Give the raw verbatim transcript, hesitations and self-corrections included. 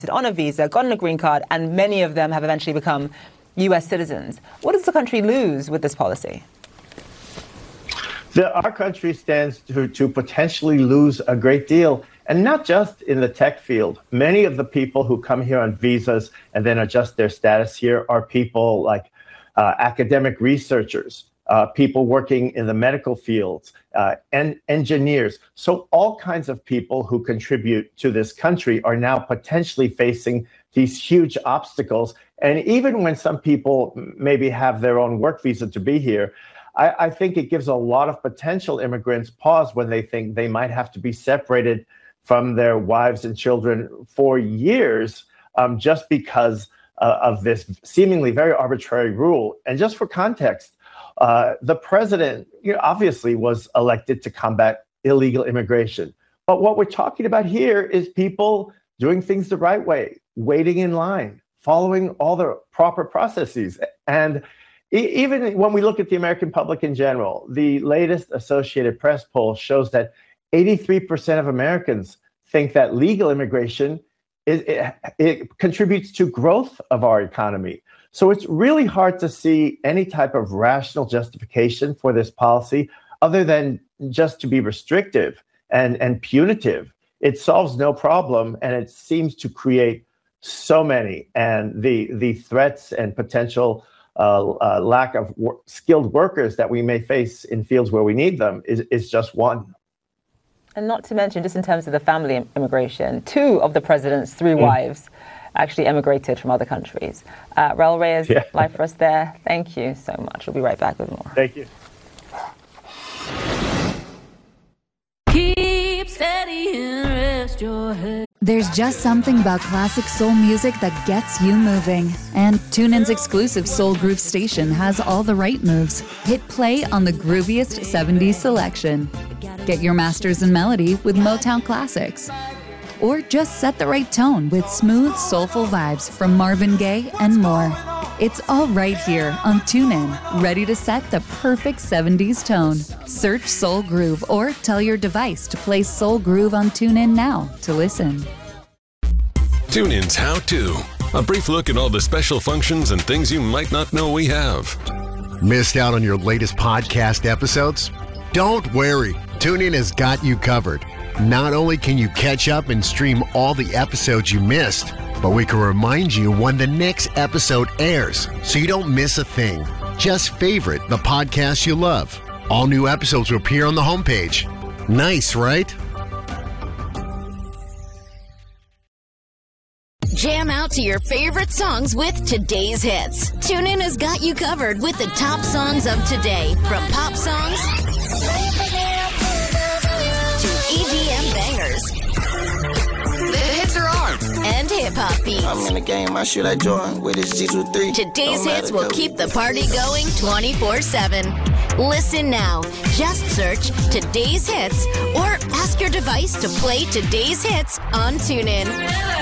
on a visa, gotten a green card, and many of them have eventually become U S citizens. What does the country lose with this policy? The, our country stands to, to potentially lose a great deal, and not just in the tech field. Many of the people who come here on visas and then adjust their status here are people like uh, academic researchers, uh, people working in the medical fields, uh, and engineers. So all kinds of people who contribute to this country are now potentially facing these huge obstacles. And even when some people maybe have their own work visa to be here, I, I think it gives a lot of potential immigrants pause when they think they might have to be separated from their wives and children for years um, just because uh, of this seemingly very arbitrary rule. And just for context, uh, the president, you know, obviously was elected to combat illegal immigration. But what we're talking about here is people doing things the right way, waiting in line, following all the proper processes. And even when we look at the American public in general, the latest Associated Press poll shows that eighty-three percent of Americans think that legal immigration is, it, it contributes to growth of our economy. So it's really hard to see any type of rational justification for this policy other than just to be restrictive and, and punitive. It solves no problem, and it seems to create so many. And the, the threats and potential Uh, uh, lack of wor- skilled workers that we may face in fields where we need them is, is just one. And not to mention, just in terms of the family immigration, two of the president's three mm. wives actually emigrated from other countries. Uh, Raul Reyes, yeah. live for us there. Thank you so much. We'll be right back with more. Thank you. Keep steady and rest your head. There's just something about classic soul music that gets you moving. And TuneIn's exclusive Soul Groove station has all the right moves. Hit play on the grooviest seventies selection. Get your masters in melody with Motown classics. Or just set the right tone with smooth, soulful vibes from Marvin Gaye and more. It's all right here on TuneIn, ready to set the perfect seventies tone. Search Soul Groove or tell your device to play Soul Groove on TuneIn now to listen. TuneIn's How To. A brief look at all the special functions and things you might not know we have. Missed out on your latest podcast episodes? Don't worry. TuneIn has got you covered. Not only can you catch up and stream all the episodes you missed, but we can remind you when the next episode airs so you don't miss a thing. Just favorite the podcast you love. All new episodes will appear on the homepage. Nice, right? Jam out to your favorite songs with today's hits. TuneIn has got you covered with the top songs of today, from pop songs to E D M bangers. The hits are on. And hip-hop beats. I'm in the game, I shoot like Jordan with his G two three. Today's hits will keep the party going twenty-four seven. Listen now. Just search Today's Hits or ask your device to play Today's Hits on TuneIn.